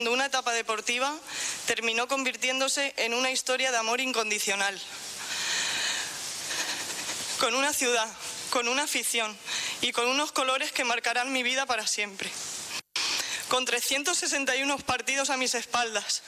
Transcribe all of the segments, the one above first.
Una etapa deportiva terminó convirtiéndose en una historia de amor incondicional. Con una ciudad, con una afición y con unos colores que marcarán mi vida para siempre. Con 361 partidos a mis espaldas,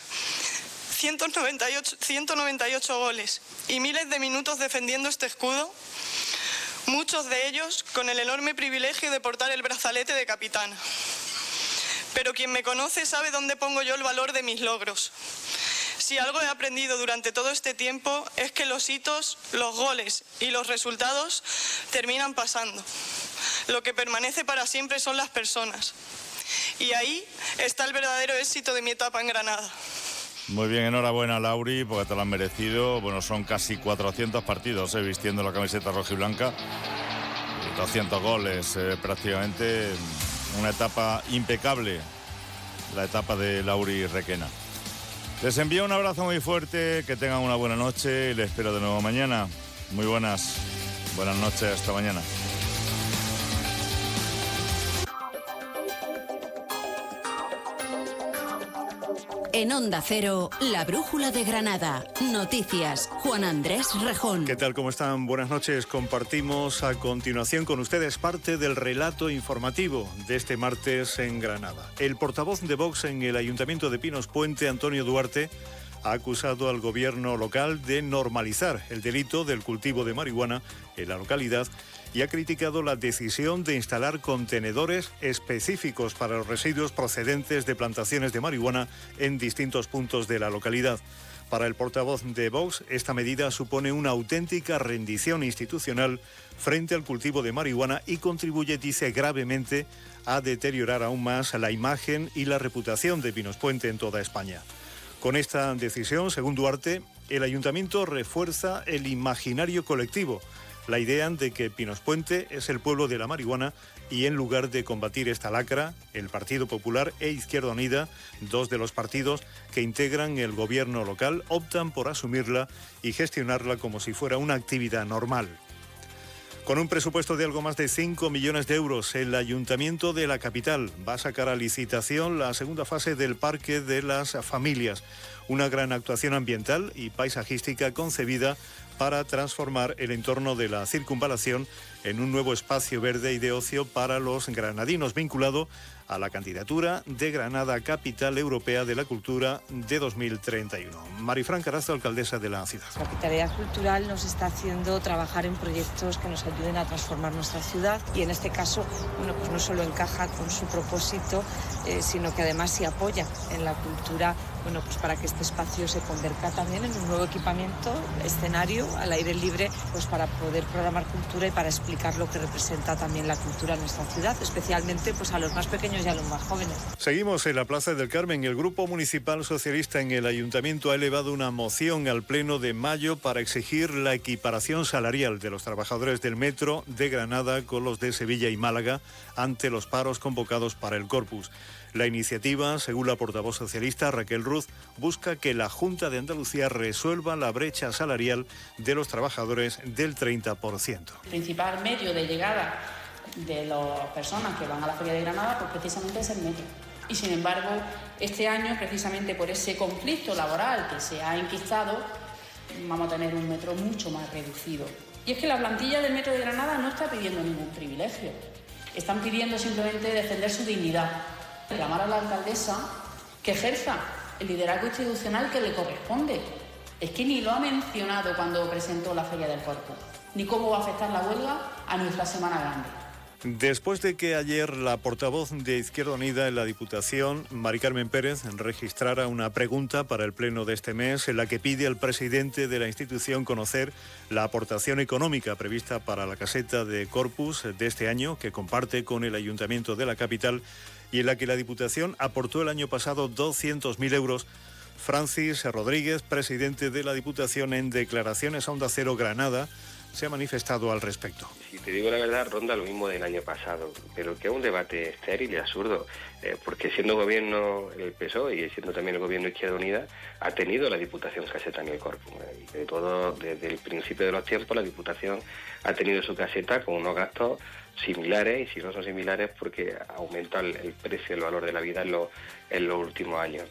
198 goles y miles de minutos defendiendo este escudo, muchos de ellos con el enorme privilegio de portar el brazalete de capitana. Pero quien me conoce sabe dónde pongo yo el valor de mis logros. Si algo he aprendido durante todo este tiempo es que los hitos, los goles y los resultados terminan pasando. Lo que permanece para siempre son las personas. Y ahí está el verdadero éxito de mi etapa en Granada. Muy bien, enhorabuena, Lauri, porque te lo han merecido. Bueno, son casi 400 partidos vistiendo la camiseta rojiblanca. 200 goles, prácticamente una etapa impecable, la etapa de Lauri Requena. Les envío un abrazo muy fuerte, que tengan una buena noche y les espero de nuevo mañana. Muy buenas noches, hasta mañana. En Onda Cero, la brújula de Granada. Noticias, Juan Andrés Rejón. ¿Qué tal? ¿Cómo están? Buenas noches. Compartimos a continuación con ustedes parte del relato informativo de este martes en Granada. El portavoz de Vox en el Ayuntamiento de Pinos Puente, Antonio Duarte, ha acusado al gobierno local de normalizar el delito del cultivo de marihuana en la localidad y ha criticado la decisión de instalar contenedores específicos para los residuos procedentes de plantaciones de marihuana en distintos puntos de la localidad. Para el portavoz de Vox, esta medida supone una auténtica rendición institucional frente al cultivo de marihuana y contribuye, dice, gravemente a deteriorar aún más la imagen y la reputación de Pinos Puente en toda España. Con esta decisión, según Duarte, el ayuntamiento refuerza el imaginario colectivo, la idea de que Pinos Puente es el pueblo de la marihuana y en lugar de combatir esta lacra, el Partido Popular e Izquierda Unida, dos de los partidos que integran el gobierno local, optan por asumirla y gestionarla como si fuera una actividad normal. Con un presupuesto de algo más de 5 millones de euros, el Ayuntamiento de la capital va a sacar a licitación la segunda fase del Parque de las Familias, una gran actuación ambiental y paisajística concebida para transformar el entorno de la circunvalación en un nuevo espacio verde y de ocio para los granadinos, vinculado a la candidatura de Granada Capital Europea de la Cultura de 2031. Marifran Carazo, alcaldesa de la ciudad. La capitalidad cultural nos está haciendo trabajar en proyectos que nos ayuden a transformar nuestra ciudad y en este caso, pues no solo encaja con su propósito, sino que además se apoya en la cultura, pues para que este espacio se convierta también en un nuevo equipamiento, escenario al aire libre, pues para poder programar cultura y para explicar lo que representa también la cultura en nuestra ciudad, especialmente pues a los más pequeños y a los más jóvenes. Seguimos en la Plaza del Carmen. El Grupo Municipal Socialista en el Ayuntamiento ha elevado una moción al Pleno de mayo para exigir la equiparación salarial de los trabajadores del Metro de Granada con los de Sevilla y Málaga ante los paros convocados para el Corpus. La iniciativa, según la portavoz socialista Raquel Ruz, busca que la Junta de Andalucía resuelva la brecha salarial de los trabajadores del 30%. El principal medio de llegada de las personas que van a la Feria de Granada, pues precisamente es el metro. Y sin embargo, este año, precisamente por ese conflicto laboral que se ha enquistado, vamos a tener un metro mucho más reducido. Y es que la plantilla del Metro de Granada no está pidiendo ningún privilegio. Están pidiendo simplemente defender su dignidad. Llamar a la alcaldesa que ejerza el liderazgo institucional que le corresponde. Es que ni lo ha mencionado cuando presentó la Feria del Corpus, ni cómo va a afectar la huelga a nuestra Semana Grande. Después de que ayer la portavoz de Izquierda Unida en la Diputación, Mari Carmen Pérez, registrara una pregunta para el pleno de este mes en la que pide al presidente de la institución conocer la aportación económica prevista para la caseta de Corpus de este año, que comparte con el Ayuntamiento de la capital, y en la que la Diputación aportó el año pasado 200.000 euros, Francis Rodríguez, presidente de la Diputación, en declaraciones a Onda Cero Granada, se ha manifestado al respecto. Si te digo la verdad, ronda lo mismo del año pasado, pero que es un debate estéril y absurdo, porque siendo gobierno el PSOE y siendo también el gobierno Izquierda Unida, ha tenido la Diputación caseta en el Corpus. Y de todo, desde el principio de los tiempos, la Diputación ha tenido su caseta con unos gastos similares, y si no son similares porque aumenta el precio, el valor de la vida en los últimos años.